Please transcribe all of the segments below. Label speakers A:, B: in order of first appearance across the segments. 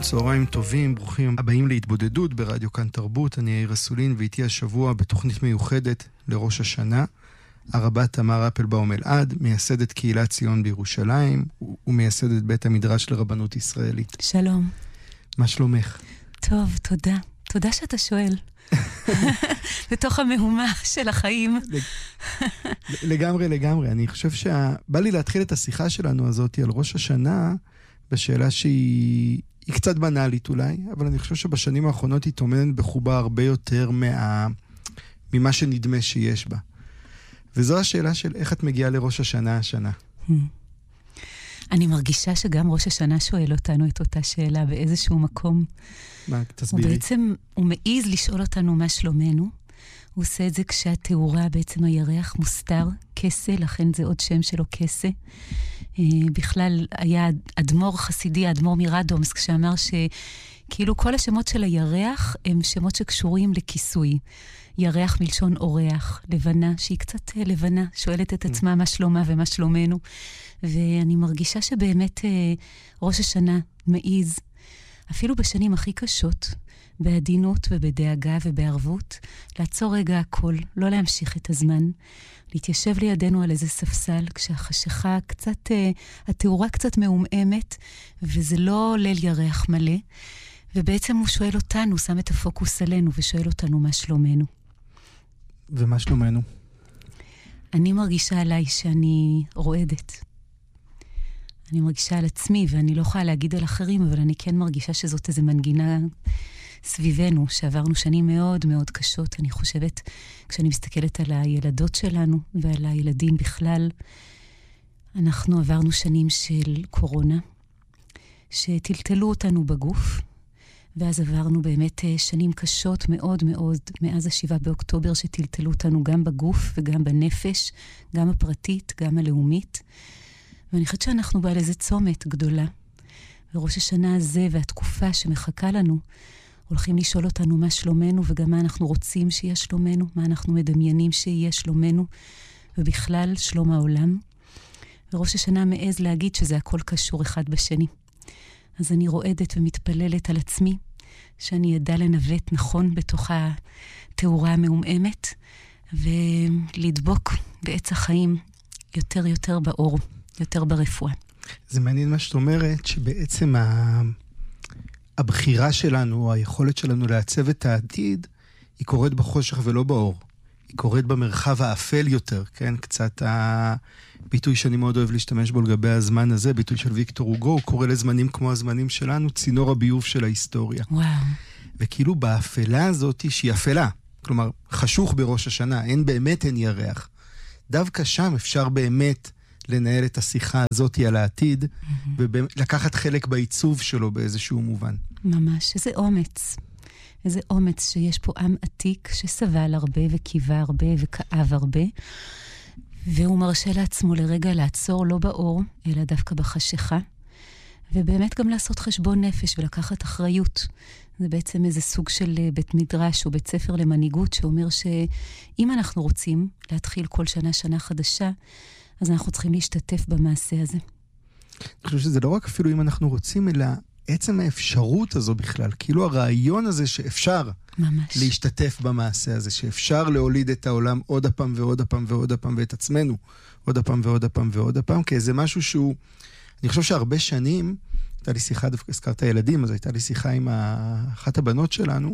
A: צהריים טובים, ברוכים הבאים להתבודדות ברדיו כאן תרבות. אני יאיר אסולין, ואיתי השבוע בתוכנית מיוחדת לראש השנה הרבה תמר אפלבאום אלעד, מייסדת קהילת ציון בירושלים ומייסדת בית המדרש לרבנות ישראלית.
B: שלום.
A: מה שלומך?
B: טוב, תודה. תודה שאתה שואל. בתוך המהומה של החיים.
A: לגמרי. אני חושב בא לי להתחיל את השיחה שלנו הזאת על ראש השנה בשאלה שהיא קצת בנאלית אולי, אבל אני חושב שבשנים האחרונות היא טומנת בחובה הרבה יותר ממה שנדמה שיש בה. וזו השאלה של איך את מגיעה לראש השנה השנה.
B: אני מרגישה שגם ראש השנה שואל אותנו את אותה שאלה באיזשהו מקום.
A: מה, תסבירי.
B: ובעצם הוא מעיז לשאול אותנו מה שלומנו. הוא עושה את זה כשהתאורה, בעצם הירח מוסתר, כסה, לכן זה עוד שם שלו כסה. בכלל היה אדמו"ר חסידי, אדמו"ר מרדומס, כשאמר שכאילו כל השמות של הירח הם שמות שקשורים לכיסוי. ירח מלשון אורח, לבנה, שהיא קצת לבנה, שואלת את עצמה מה שלומה ומה שלומנו. ואני מרגישה שבאמת ראש השנה מעיז, אפילו בשנים הכי קשות, בעדינות ובדאגה ובערבות, לעצור רגע הכל, לא להמשיך את הזמן, להתיישב לידינו על איזה ספסל, כשהחשיכה קצת, התאורה קצת מעומעמת, וזה לא ליל ירח מלא, ובעצם הוא שואל אותנו, שם את הפוקוס עלינו, ושואל אותנו מה שלומנו.
A: ומה שלומנו?
B: אני מרגישה עליי שאני רועדת. אני מרגישה על עצמי, ואני לא יכולה להגיד על אחרים, אבל אני כן מרגישה שזאת איזו מנגינה סביבנו, שעברנו שנים מאוד מאוד קשות. אני חושבת, כשאני מסתכלת על הילדות שלנו, ועל הילדים בכלל, אנחנו עברנו שנים של קורונה, שטלטלו אותנו בגוף, ואז עברנו באמת שנים קשות מאוד מאוד, מאז 7 באוקטובר, שטלטלו אותנו גם בגוף וגם בנפש, גם הפרטית, גם הלאומית. ואני חושבת שאנחנו בעל איזה צומת גדולה. וראש השנה הזה והתקופה שמחכה לנו, הולכים לשאול אותנו מה שלומנו, וגם מה אנחנו רוצים שיהיה שלומנו, מה אנחנו מדמיינים שיהיה שלומנו, ובכלל שלום העולם. וראש השנה מעז להגיד שזה הכל קשור אחד בשני. אז אני רועדת ומתפללת על עצמי, שאני ידע לנווט נכון בתוך התאורה המעומעמת, ולדבוק בעץ החיים יותר באור, יותר ברפואה.
A: זה מעניין מה שאת אומרת, שבעצם הבחירה שלנו, היכולת שלנו לעצב את העתיד, היא קורית בחושך ולא באור. היא קורית במרחב האפל יותר, כן? קצת הביטוי שאני מאוד אוהב להשתמש בו לגבי הזמן הזה, ביטוי של ויקטור הוגו, הוא קורא לזמנים כמו הזמנים שלנו, צינור הביוב של ההיסטוריה.
B: וואו.
A: וכאילו באפלה הזאת, שהיא אפלה, כלומר, חשוך בראש השנה, אין ירח. דווקא שם אפשר באמת לנהל את השיחה הזאת על העתיד, ולקחת חלק בעיצוב שלו באיזשהו מובן.
B: ממש, איזה אומץ. איזה אומץ שיש פה עם עתיק שסבל הרבה וקיווה הרבה וכאב הרבה, והוא מרשה לעצמו לרגע לעצור לא באור, אלא דווקא בחשיכה, ובאמת גם לעשות חשבון נפש ולקחת אחריות. זה בעצם איזה סוג של בית מדרש או בית ספר למנהיגות, שאומר שאם אנחנו רוצים להתחיל כל שנה חדשה, אז אנחנו צריכים להשתתף במעשה הזה.
A: אני חושב שזה לא רק אפילו אם אנחנו רוצים, אלא עצם האפשרות הזו בכלל, כאילו הרעיון הזה שאפשר
B: ממש
A: להשתתף במעשה הזה, שאפשר להוליד את העולם עוד הפעם ועוד הפעם ועוד הפעם, ואת עצמנו עוד הפעם ועוד הפעם ועוד הפעם, כי זה משהו שהוא, אני חושב שהרבה שנים, הייתה לי שיחה, דווקא הזכרת הילדים, אז הייתה לי שיחה עם אחת הבנות שלנו,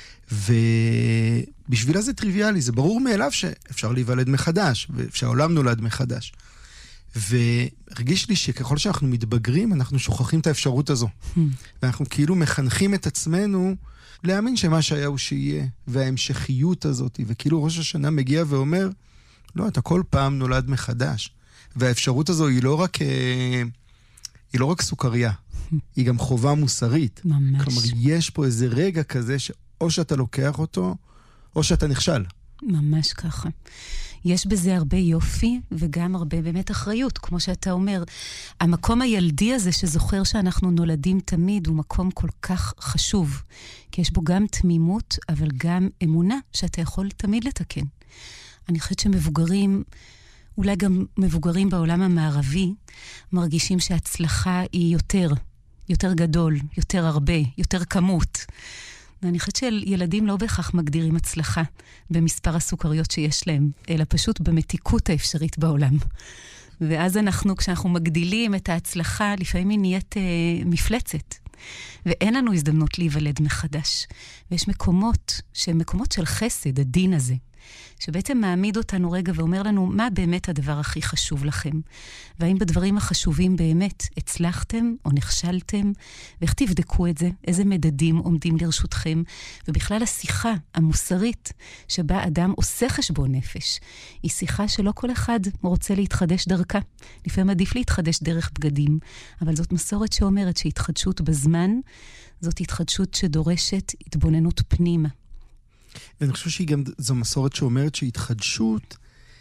A: ובשבילה זה טריוויאלי, זה ברור מאליו שאפשר להיוולד מחדש, ושהעולם נולד מחדש. והרגיש לי שככל שאנחנו מתבגרים, אנחנו שוכחים את האפשרות הזו. ואנחנו כאילו מחנכים את עצמנו להאמין שמה שהיה הוא שיהיה, וההמשכיות הזאת, וכאילו ראש השנה מגיע ואומר, לא, אתה כל פעם נולד מחדש. והאפשרות הזו היא לא רק סוכריה, היא גם חובה מוסרית.
B: ממש.
A: כלומר, יש פה איזה רגע כזה שאו שאתה לוקח אותו, או שאתה נכשל.
B: ממש ככה. יש בזה הרבה יופי, וגם הרבה באמת אחריות, כמו שאתה אומר. המקום הילדי הזה שזוכר שאנחנו נולדים תמיד, הוא מקום כל כך חשוב. כי יש בו גם תמימות, אבל גם אמונה שאתה יכול תמיד לתקן. אני חושבת שמבוגרים, אולי גם מבוגרים בעולם המערבי, מרגישים שההצלחה היא יותר גדול, יותר הרבה, יותר כמות. ואני חושבת שילדים לא בהכרח מגדירים הצלחה במספר הסוכריות שיש להם, אלא פשוט במתיקות האפשרית בעולם. ואז כשאנחנו מגדילים את ההצלחה, לפעמים היא נהיית מפלצת. ואין לנו הזדמנות להיוולד מחדש. ויש מקומות שהם מקומות של חסד, הדין הזה, שבעצם מעמיד אותנו רגע ואומר לנו מה באמת הדבר הכי חשוב לכם. והאם בדברים החשובים באמת הצלחתם או נכשלתם, ואיך תבדקו את זה, איזה מדדים עומדים לרשותכם, ובכלל השיחה המוסרית שבה אדם עושה חשבון נפש, היא שיחה שלא כל אחד רוצה להתחדש דרכה. לפעמים עדיף להתחדש דרך בגדים, אבל זאת מסורת שאומרת שהתחדשות בזמן, זאת התחדשות שדורשת התבוננות פנימה.
A: ואני חושב שהיא גם, זו מסורת שאומרת שהתחדשות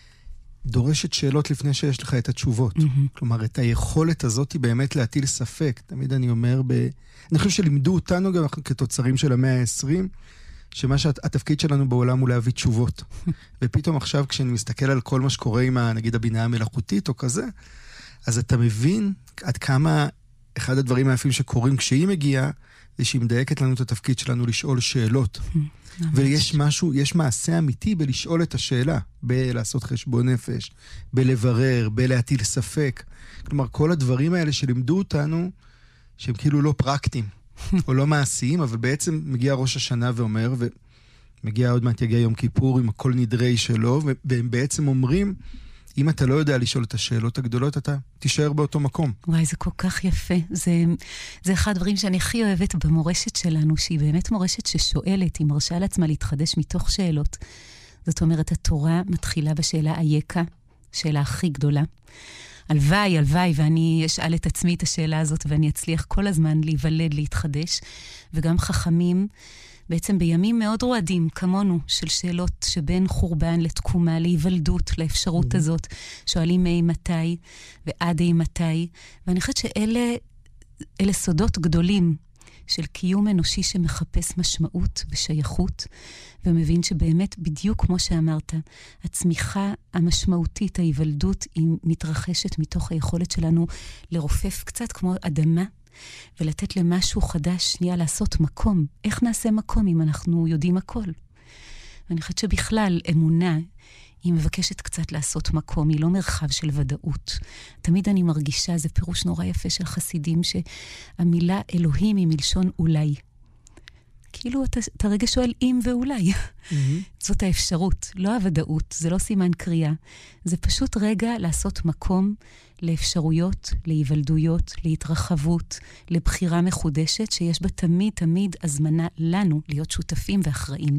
A: דורשת שאלות לפני שיש לך את התשובות. כלומר, את היכולת הזאת היא באמת להטיל ספק. תמיד אני אומר, אני חושב שלימדו אותנו גם כתוצרים של המאה ה-20, שמה שהתפקיד שלנו בעולם הוא להביא תשובות. ופתאום עכשיו, כשאני מסתכל על כל מה שקורה עם, נגיד, הבינה המלאכותית או כזה, אז אתה מבין עד כמה אחד הדברים היפים שקורים כשהיא מגיעה, זה שהיא מדייקת לנו את התפקיד שלנו לשאול שאלות. ויש משהו, יש מעשה אמיתי בלשאול את השאלה, בלעשות חשבון נפש, בלברר, בלהטיל ספק. כלומר, כל הדברים האלה שלימדו אותנו, שהם כאילו לא פרקטיים, או לא מעשיים, אבל בעצם מגיע ראש השנה ואומר, ומגיע עוד מעט יגיע יום כיפור עם הכל נדרי שלו, והם בעצם אומרים, אם אתה לא יודע לשאול את השאלות הגדולות, אתה תישאר באותו מקום.
B: וואי, זה כל כך יפה. זה אחד הדברים שאני הכי אוהבת במורשת שלנו, שהיא באמת מורשת ששואלת, היא מרשה לעצמה להתחדש מתוך שאלות. זאת אומרת, התורה מתחילה בשאלה אייכה, שאלה הכי גדולה. הלוואי, ואני אשאל את עצמי את השאלה הזאת, ואני אצליח כל הזמן להיוולד, להתחדש, וגם חכמים, בעצם בימים מאוד רועדים, כמונו, של שאלות שבין חורבן לתקומה, להיוולדות, לאפשרות הזאת, שואלים מתי ועד מתי, ואני חושבת שאלה סודות גדולים של קיום אנושי שמחפש משמעות ושייכות, ומבין שבאמת, בדיוק כמו שאמרת, הצמיחה המשמעותית, ההיוולדות, היא מתרחשת מתוך היכולת שלנו לרופף קצת כמו אדמה, ולתת למשהו חדש שנייה לעשות מקום. איך נעשה מקום אם אנחנו יודעים הכל? ואני חושבת שבכלל אמונה היא מבקשת קצת לעשות מקום, היא לא מרחב של ודאות. תמיד אני מרגישה, זה פירוש נורא יפה של חסידים, שהמילה אלוהים היא מלשון אולי. כאילו אתה רגע שואל אם ואולי. זאת האפשרות, לא הוודאות, זה לא סימן קריאה. זה פשוט רגע לעשות מקום לאפשרויות, להיוולדויות, להתרחבות, לבחירה מחודשת, שיש בה תמיד הזמנה לנו להיות שותפים ואחראים.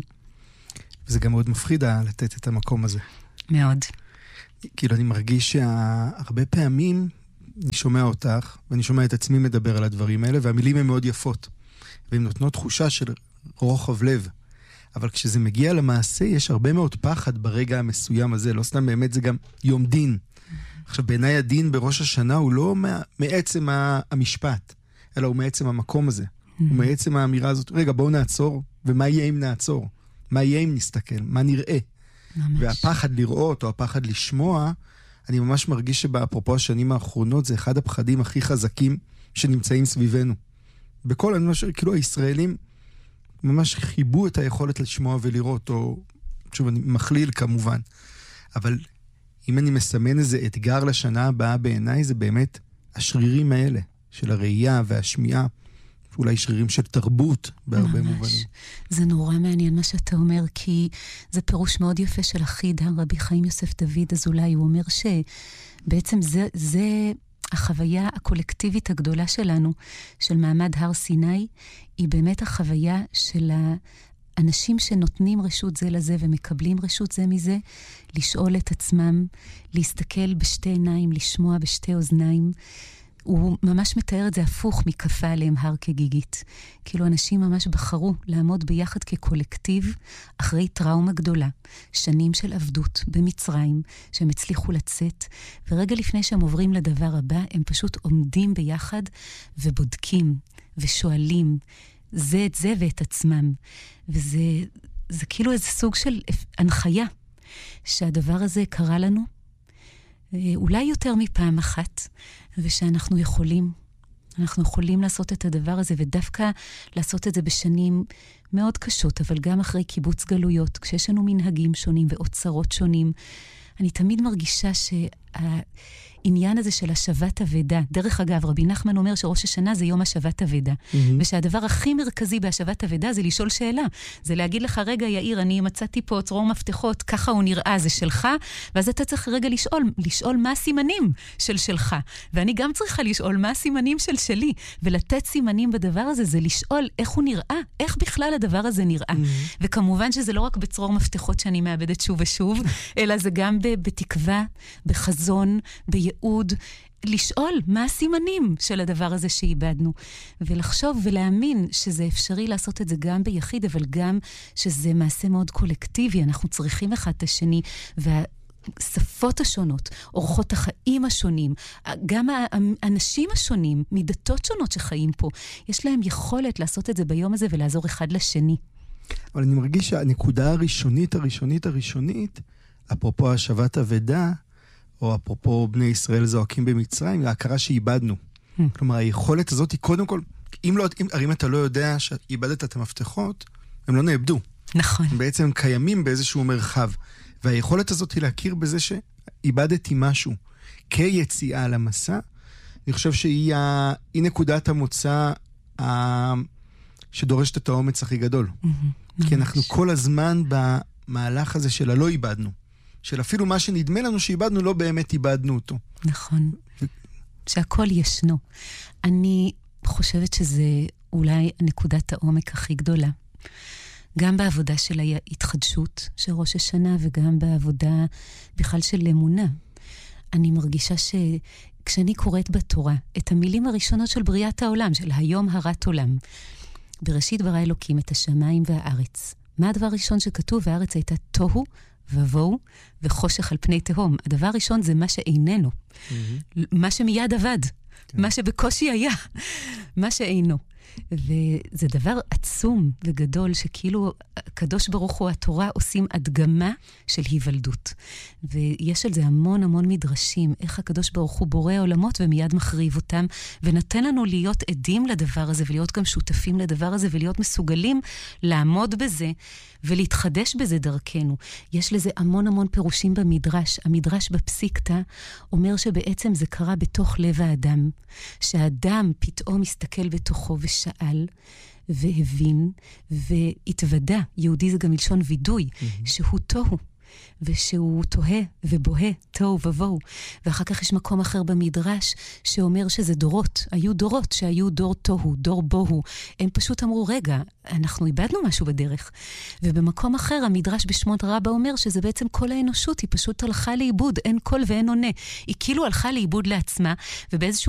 A: זה גם מאוד מפחיד לתת את המקום הזה.
B: מאוד.
A: כאילו אני מרגיש שהרבה פעמים אני שומע אותך, ואני שומע את עצמי מדבר על הדברים האלה, והמילים הן מאוד יפות. והן נותנות תחושה של רוחב לב. אבל כשזה מגיע למעשה, יש הרבה מאוד פחד ברגע המסוים הזה. לא סתם באמת, זה גם יום דין. עכשיו, בעיניי הדין בראש השנה הוא לא מעצם המשפט, אלא הוא מעצם המקום הזה. הוא מעצם האמירה הזאת, רגע, בואו נעצור, ומה יהיה אם נעצור? מה יהיה אם נסתכל? מה נראה? ממש. והפחד לראות או הפחד לשמוע, אני ממש מרגיש שבאפרופו השנים האחרונות, זה אחד הפחדים הכי חזקים שנמצאים סביבנו. בכל, אני ממש, כאילו הישראלים ממש חיבו את היכולת לשמוע ולראות, או, שוב, אני מכליל כמובן. אבל אם אני מסמן איזה אתגר לשנה הבאה בעיניי, זה באמת השרירים האלה, של הראייה והשמיעה, אולי שרירים של תרבות בהרבה מובנים.
B: זה נורא מעניין מה שאתה אומר, כי זה פירוש מאוד יפה של אחיד, רבי חיים יוסף דוד אזולאי, הוא אומר שבעצם זה החוויה הקולקטיבית הגדולה שלנו, של מעמד הר סיני, היא באמת החוויה של האנשים שנותנים רשות זה לזה ומקבלים רשות זה מזה, לשאול את עצמם, להסתכל בשתי עיניים, לשמוע בשתי אוזניים. הוא ממש מתאר את זה הפוך מכפה עליהם הר כגיגית. כאילו אנשים ממש בחרו לעמוד ביחד כקולקטיב אחרי טראומה גדולה, שנים של עבדות במצרים, שהם הצליחו לצאת, ורגע לפני שהם עוברים לדבר הבא, הם פשוט עומדים ביחד ובודקים ושואלים זה את זה ואת עצמם. וזה כאילו איזה סוג של הנחיה שהדבר הזה קרה לנו, אולי יותר מפעם אחת, ושאנחנו יכולים אנחנו יכולים לעשות את הדבר הזה, ודווקא לעשות את זה בשנים מאוד קשות, אבל גם אחרי קיבוץ גלויות, כשיש לנו מנהגים שונים ואוצרות שונים. אני תמיד מרגישה העניין הזה של השבת אבדה, דרך אגב, רבי נחמן אומר שראש השנה זה יום השבת אבדה, ושהדבר הכי מרכזי בהשבת אבדה זה לשאול שאלה, זה להגיד לך, רגע יאיר, אני מצאתי פה צרור מפתחות, ככה הוא נראה, זה שלך, ואז אתה צריך רגע לשאול מה הסימנים של שלך, ואני גם צריכה לשאול מה הסימנים של שלי, ולתת סימנים בדבר הזה, זה לשאול איך הוא נראה, איך בכלל הדבר הזה נראה, וכמובן שזה לא רק בצרור מפתחות שאני מאבדת שוב ושוב, אלא זה גם בתקווה, בחזון, ייעוד, לשאול מה הסימנים של הדבר הזה שאיבדנו, ולחשוב ולהאמין שזה אפשרי לעשות את זה גם ביחיד, אבל גם שזה מעשה מאוד קולקטיבי, אנחנו צריכים אחד את השני, והשפות השונות, אורחות החיים השונים, גם האנשים השונים, מדתות שונות שחיים פה, יש להם יכולת לעשות את זה ביום הזה ולעזור אחד לשני.
A: אבל אני מרגיש שהנקודה הראשונית, אפרופו השבת אבדה, או אפרופו בני ישראל זועקים במצרים, ההכרה שאיבדנו. כלומר, היכולת הזאת היא קודם כל, אם אתה לא יודע שאיבדת את המפתחות, הם לא נאבדו.
B: נכון.
A: הם בעצם קיימים באיזשהו מרחב. והיכולת הזאת היא להכיר בזה שאיבדתי משהו כיציאה למסע. אני חושב שהיא נקודת המוצא שדורשת את האומץ הכי גדול. כי אנחנו כל הזמן במהלך הזה של הלא איבדנו. של אפילו מה שנדמה לנו שאיבדנו, לא באמת איבדנו אותו.
B: נכון. שהכל ישנו. אני חושבת שזה אולי נקודת העומק הכי גדולה. גם בעבודה של ההתחדשות של ראש השנה, וגם בעבודה בכלל של אמונה. אני מרגישה שכשאני קוראת בתורה את המילים הראשונות של בריאת העולם, של היום הרת עולם, בראשית ברא אלוקים את השמיים והארץ. מה הדבר הראשון שכתוב? והארץ הייתה תוהו, ובואו, וחושך על פני תהום. הדבר הראשון זה מה שאיננו. מה שמיד עבד. מה שבקושי היה. מה שאינו. וזה דבר עצום וגדול, שכאילו הקדוש ברוך הוא התורה עושים הדגמה של היוולדות. ויש על זה המון המון מדרשים, איך הקדוש ברוך הוא בורא עולמות ומיד מחריב אותם, ונתן לנו להיות עדים לדבר הזה, ולהיות גם שותפים לדבר הזה, ולהיות מסוגלים לעמוד בזה, ולהתחדש בזה דרכנו. יש לזה המון המון פירושים במדרש. המדרש בפסיקתא אומר שבעצם זה קרה בתוך לב האדם. שהאדם פתאום מסתכל בתוכו ושאל, והבין, והתוודע. יהודי זה גם מלשון וידוי, שהוא תוהו. ושהוא תוהה ובוהה, תוהו ובוהו. ואחר כך יש מקום אחר במדרש שאומר שזה דורות. היו דורות שהיו דור תוהו, דור בוהו. הם פשוט אמרו, רגע, אנחנו איבדנו משהו בדרך. ובמקום אחר המדרש בשמות רבה אומר שזה בעצם כל האנושות, היא פשוט הלכה לאיבוד, אין קול ואין עונה. היא כאילו הלכה לאיבוד לעצמה, ובאיזשהו